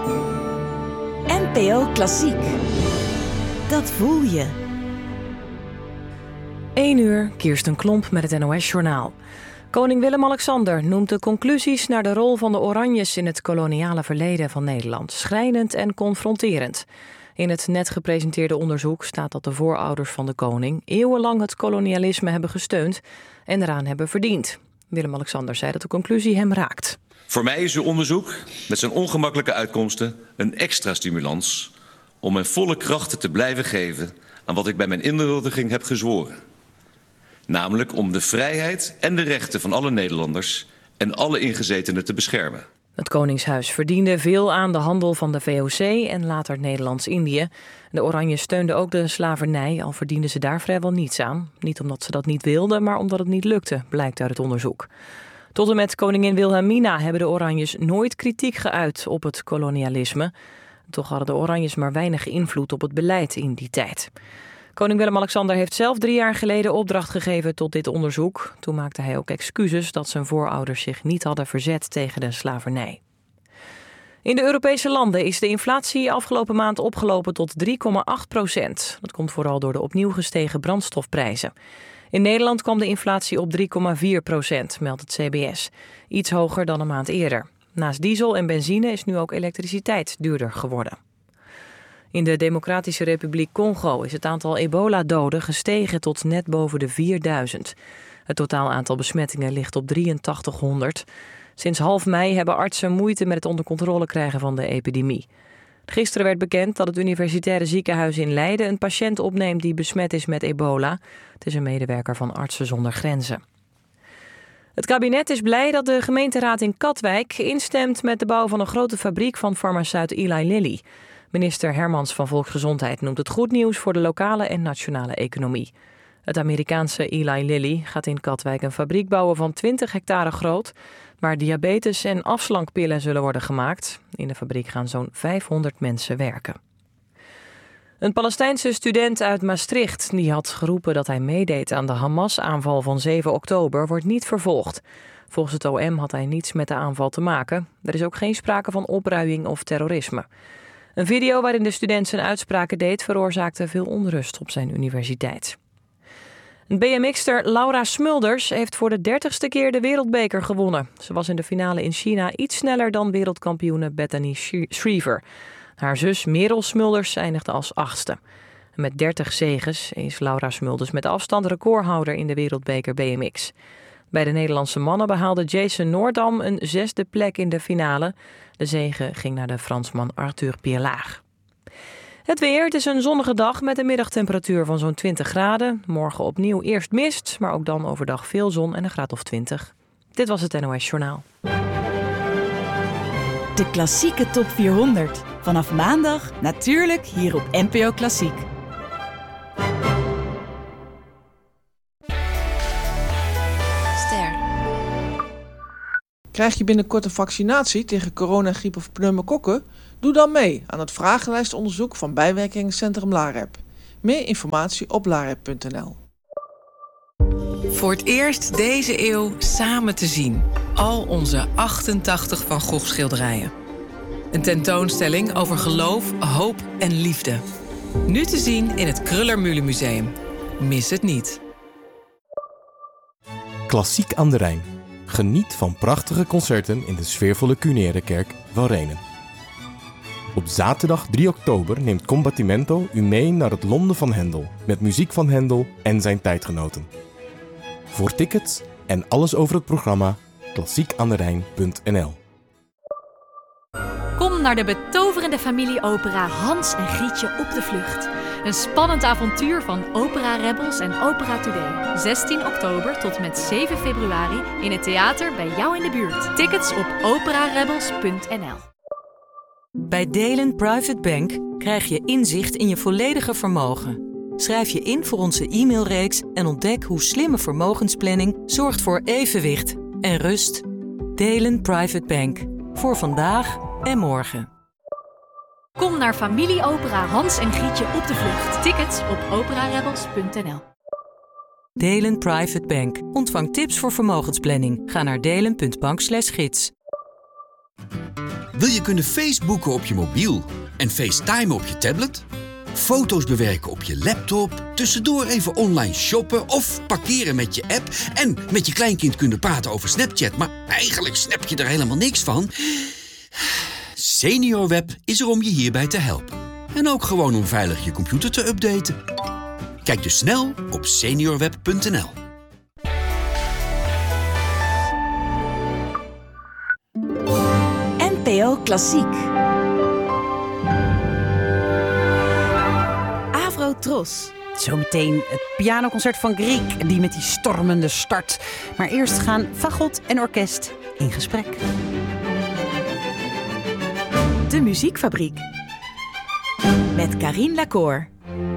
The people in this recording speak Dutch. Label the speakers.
Speaker 1: NPO Klassiek. Dat voel je.
Speaker 2: 1 uur, Kirsten Klomp met het NOS-journaal. Koning Willem-Alexander noemt de conclusies naar de rol van de Oranjes in het koloniale verleden van Nederland schrijnend en confronterend. In het net gepresenteerde onderzoek staat dat de voorouders van de koning eeuwenlang het kolonialisme hebben gesteund en eraan hebben verdiend. Willem-Alexander zei dat de conclusie hem raakt.
Speaker 3: Voor mij is uw onderzoek met zijn ongemakkelijke uitkomsten een extra stimulans om mijn volle krachten te blijven geven aan wat ik bij mijn inhuldiging heb gezworen. Namelijk om de vrijheid en de rechten van alle Nederlanders en alle ingezetenen te beschermen.
Speaker 2: Het Koningshuis verdiende veel aan de handel van de VOC en later Nederlands-Indië. De Oranjes steunden ook de slavernij, al verdienden ze daar vrijwel niets aan. Niet omdat ze dat niet wilden, maar omdat het niet lukte, blijkt uit het onderzoek. Tot en met koningin Wilhelmina hebben de Oranjes nooit kritiek geuit op het kolonialisme. Toch hadden de Oranjes maar weinig invloed op het beleid in die tijd. Koning Willem-Alexander heeft zelf 3 jaar geleden opdracht gegeven tot dit onderzoek. Toen maakte hij ook excuses dat zijn voorouders zich niet hadden verzet tegen de slavernij. In de Europese landen is de inflatie afgelopen maand opgelopen tot 3,8%. Dat komt vooral door de opnieuw gestegen brandstofprijzen. In Nederland kwam de inflatie op 3,4%, meldt het CBS. Iets hoger dan een maand eerder. Naast diesel en benzine is nu ook elektriciteit duurder geworden. In de Democratische Republiek Congo is het aantal ebola-doden gestegen tot net boven de 4000. Het totaal aantal besmettingen ligt op 8300. Sinds half mei hebben artsen moeite met het onder controle krijgen van de epidemie. Gisteren werd bekend dat het Universitaire Ziekenhuis in Leiden een patiënt opneemt die besmet is met ebola. Het is een medewerker van Artsen zonder Grenzen. Het kabinet is blij dat de gemeenteraad in Katwijk instemt met de bouw van een grote fabriek van farmaceut Eli Lilly. Minister Hermans van Volksgezondheid noemt het goed nieuws voor de lokale en nationale economie. Het Amerikaanse Eli Lilly gaat in Katwijk een fabriek bouwen van 20 hectare groot, waar diabetes- en afslankpillen zullen worden gemaakt. In de fabriek gaan zo'n 500 mensen werken. Een Palestijnse student uit Maastricht die had geroepen dat hij meedeed aan de Hamas-aanval van 7 oktober, wordt niet vervolgd. Volgens het OM had hij niets met de aanval te maken. Er is ook geen sprake van opruiing of terrorisme. Een video waarin de student zijn uitspraken deed veroorzaakte veel onrust op zijn universiteit. Een BMX'er Laura Smulders heeft voor de 30ste keer de wereldbeker gewonnen. Ze was in de finale in China iets sneller dan wereldkampioene Bethany Shriever. Haar zus Merel Smulders eindigde als 8e. Met 30 zeges is Laura Smulders met afstand recordhouder in de wereldbeker BMX. Bij de Nederlandse mannen behaalde Jason Noordam een 6e plek in de finale. De zege ging naar de Fransman Arthur Pierlaag. Het weer, het is een zonnige dag met een middagtemperatuur van zo'n 20 graden. Morgen opnieuw eerst mist, maar ook dan overdag veel zon en een graad of 20. Dit was het NOS Journaal.
Speaker 1: De klassieke top 400. Vanaf maandag natuurlijk hier op NPO Klassiek.
Speaker 4: Krijg je binnenkort een vaccinatie tegen corona, griep of pneumokokken? Doe dan mee aan het vragenlijstonderzoek van Bijwerkingencentrum LAREP. Meer informatie op larep.nl.
Speaker 5: Voor het eerst deze eeuw samen te zien. Al onze 88 Van Gogh schilderijen. Een tentoonstelling over geloof, hoop en liefde. Nu te zien in het Kröller-Mühle Museum. Mis het niet.
Speaker 6: Klassiek aan de Rijn. Geniet van prachtige concerten in de sfeervolle Cunerekerk van Renen. Op zaterdag 3 oktober neemt Combattimento u mee naar het Londen van Händel, met muziek van Händel en zijn tijdgenoten. Voor tickets en alles over het programma klassiekaanderijn.nl.
Speaker 7: Kom naar de betoverende familieopera Hans en Grietje op de vlucht. Een spannend avontuur van Opera Rebels en Opera Today. 16 oktober tot met 7 februari in het theater bij jou in de buurt. Tickets op operarebels.nl.
Speaker 8: Bij Delen Private Bank krijg je inzicht in je volledige vermogen. Schrijf je in voor onze e-mailreeks en ontdek hoe slimme vermogensplanning zorgt voor evenwicht en rust. Delen Private Bank. Voor vandaag en morgen.
Speaker 7: Kom naar familieopera Hans en Grietje op de vlucht. Tickets op operarebels.nl.
Speaker 8: Delen Private Bank. Ontvang tips voor vermogensplanning. Ga naar delen.bank/gids.
Speaker 9: Wil je kunnen Facebooken op je mobiel en FaceTime op je tablet? Foto's bewerken op je laptop, tussendoor even online shoppen of parkeren met je app en met je kleinkind kunnen praten over Snapchat, maar eigenlijk snap je er helemaal niks van? SeniorWeb is er om je hierbij te helpen. En ook gewoon om veilig je computer te updaten. Kijk dus snel op seniorweb.nl.
Speaker 1: NPO Klassiek. Avrotros.
Speaker 10: Zometeen het pianoconcert van Grieg, die met die stormende start. Maar eerst gaan fagot en orkest in gesprek.
Speaker 1: De Muziekfabriek. Met Carien Lacour.